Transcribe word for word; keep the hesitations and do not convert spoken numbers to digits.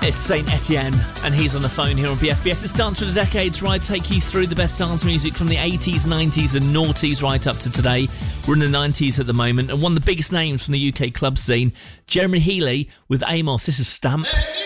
It's Saint Etienne, and he's on the phone here on B F B S. It's Dance for the Decades, where I take you through the best dance music from the eighties, nineties and noughties right up to today. We're in the nineties at the moment, and one of the biggest names from the U K club scene, Jeremy Healy with Amos. This is Stamp.